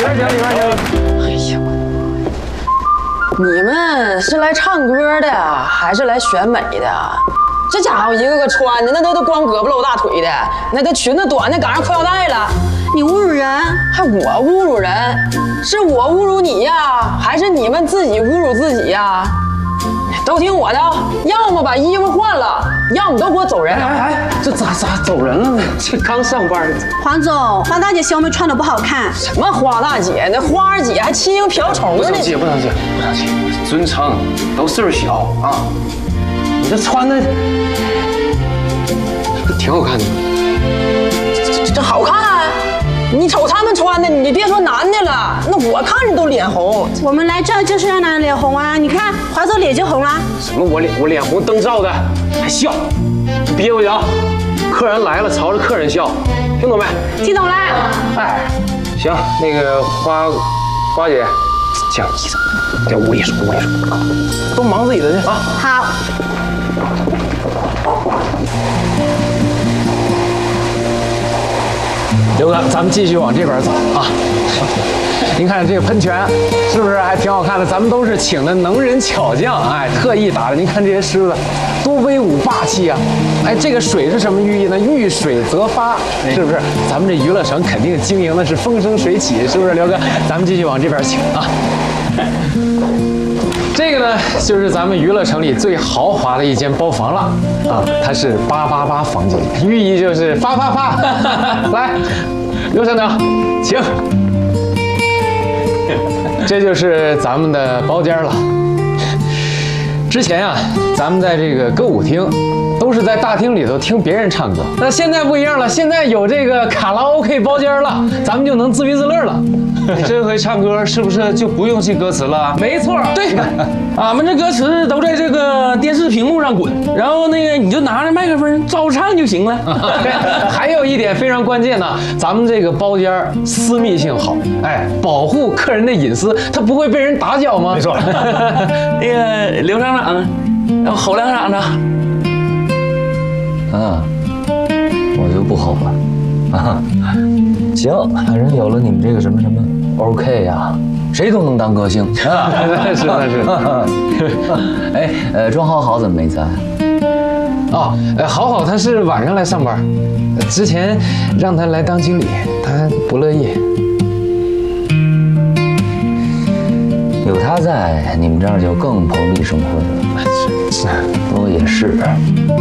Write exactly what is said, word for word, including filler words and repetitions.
请，里边请。 哎呀，你们是来唱歌的，还是来选美的？这家伙一个个穿的那都都光胳膊露大腿的，那个裙子短的赶上裤腰带了。 你侮辱人， 还我侮辱人？是我侮辱你呀，还是你们自己侮辱自己呀？都听我的，要么把衣服换了，要么都给我走人。 哎哎哎，这咋咋走人了呢？这刚上班。 黄总，花大姐小妹穿的不好看。 什么花大姐？那花儿姐还欺负瓢虫呢！ 不生气，不生气，不生气，尊称，都岁数小啊。你这穿的挺好看的， 这这这好看。你瞅他们穿的，你别说男的了，那我看着都脸红。 我们来这儿就是让男人脸红啊！你看华总脸就红了。 什么我脸我脸红灯照的，还笑，憋回去啊！客人来了，朝着客人笑，听懂没？ 听懂了。 哎，行，那个花花姐，讲意思，在屋里说，屋里说，都忙自己的去啊。 好。 刘哥，咱们继续往这边走啊！您看这个喷泉是不是还挺好看的？咱们都是请的能人巧匠，哎，特意打的。您看这些狮子，多威武霸气啊！哎，这个水是什么寓意呢？遇水则发，是不是？咱们这娱乐城肯定经营的是风生水起，是不是，刘哥？咱们继续往这边请啊！这个呢，就是咱们娱乐城里最豪华的一间包房了啊！它是八八八房间，寓意就是发发发。来，刘厂长，请。这就是咱们的包间了。之前啊，咱们在这个歌舞厅，都是在大厅里头听别人唱歌。那现在不一样了，现在有这个卡拉 OK 包间了，咱们就能自娱自乐了。 你这回唱歌是不是就不用记歌词了？ 没错， 对，俺们这歌词都在这个电视屏幕上滚，然后那个你就拿着麦克风照唱就行了。 还有一点非常关键呢，咱们这个包间私密性好，哎，保护客人的隐私，他不会被人打搅吗？ 没错。 那个刘厂长，要吼两嗓子。 啊，我就不吼了。啊，行，反正有了你们这个什么什么 OK 呀，谁都能当歌星啊！ 是的是。 哎，呃，庄好好怎么没在？ 哦，呃，好好他是晚上来上班，之前让他来当经理，他不乐意。 有他在，你们这儿就更蓬荜生辉了。 是是， 不过也是。